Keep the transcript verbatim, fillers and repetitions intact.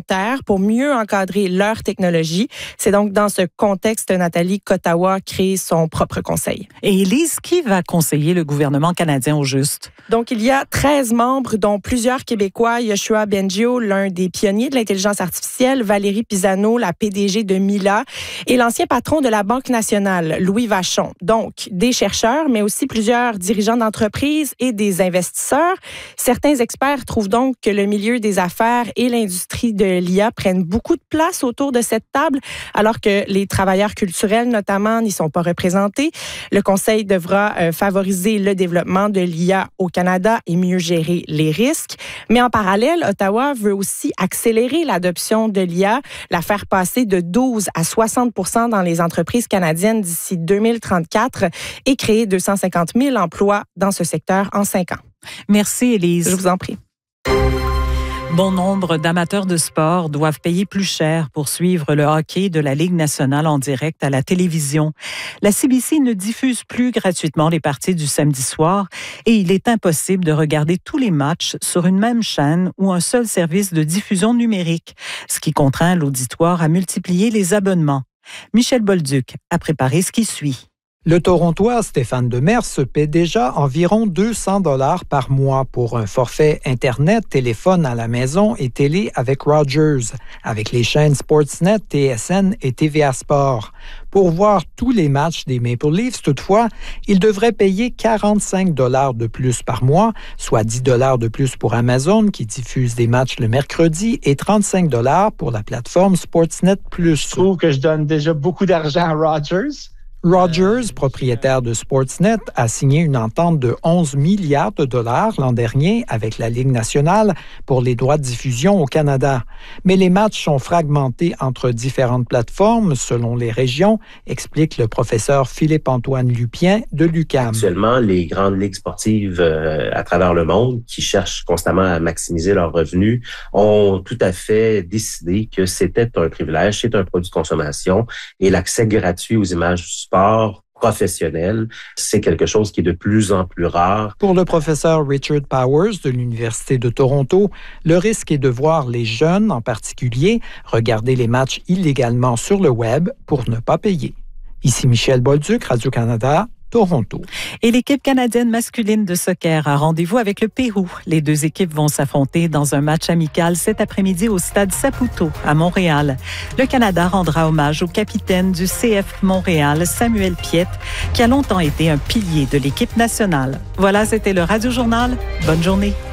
réglementaires pour mieux encadrer leur technologie. C'est donc dans ce contexte, Nathalie, qu'Ottawa crée son propre conseil. Et Élise, qui va conseiller le gouvernement canadien au juste? Donc, il y a treize membres, dont plusieurs Québécois. Yoshua Bengio, l'un des pionniers de l'intelligence artificielle, Valérie Pisano, la P D G de Mila, et l'ancien patron de la Banque nationale, Louis Vachon. Donc, des chercheurs, mais aussi plusieurs dirigeants d'entreprises et des investisseurs. Certains experts trouvent donc que le milieu des affaires et l'industrie de l'I A prennent beaucoup de place autour de cette table, alors que les travailleurs culturels, notamment, n'y sont pas représentés. Le Conseil devra euh, favoriser le développement de l'I A au Canada et mieux gérer les risques. Mais en parallèle, Ottawa veut aussi accélérer l'adoption de l'I A, la faire passer de douze à soixante pour cent dans les entreprises canadiennes d'ici deux mille trente-quatre et créer deux cent cinquante mille emplois dans ce secteur en cinq ans. Merci, Élise. Je vous en prie. Bon nombre d'amateurs de sport doivent payer plus cher pour suivre le hockey de la Ligue nationale en direct à la télévision. La C B C ne diffuse plus gratuitement les parties du samedi soir et il est impossible de regarder tous les matchs sur une même chaîne ou un seul service de diffusion numérique, ce qui contraint l'auditoire à multiplier les abonnements. Michel Bolduc a préparé ce qui suit. Le Torontois Stéphane Demers se paie déjà environ deux cents dollars par mois pour un forfait Internet, téléphone à la maison et télé avec Rogers, avec les chaînes Sportsnet, T S N et T V A Sport. Pour voir tous les matchs des Maple Leafs, toutefois, il devrait payer quarante-cinq dollars de plus par mois, soit dix dollars de plus pour Amazon qui diffuse des matchs le mercredi et trente-cinq dollars pour la plateforme Sportsnet plus. Je trouve que je donne déjà beaucoup d'argent à Rogers. Rogers, propriétaire de Sportsnet, a signé une entente de onze milliards de dollars l'an dernier avec la Ligue nationale pour les droits de diffusion au Canada. Mais les matchs sont fragmentés entre différentes plateformes selon les régions, explique le professeur Philippe-Antoine Lupien de l'U Q A M. Actuellement, les grandes ligues sportives euh, à travers le monde qui cherchent constamment à maximiser leurs revenus ont tout à fait décidé que c'était un privilège, c'est un produit de consommation et l'accès gratuit aux images du sport professionnel, c'est quelque chose qui est de plus en plus rare. Pour le professeur Richard Powers de l'Université de Toronto, le risque est de voir les jeunes, en particulier, regarder les matchs illégalement sur le web pour ne pas payer. Ici Michel Bolduc, Radio-Canada, Toronto. Et l'équipe canadienne masculine de soccer a rendez-vous avec le Pérou. Les deux équipes vont s'affronter dans un match amical cet après-midi au stade Saputo à Montréal. Le Canada rendra hommage au capitaine du C F Montréal, Samuel Piette, qui a longtemps été un pilier de l'équipe nationale. Voilà, c'était le Radio Journal. Bonne journée.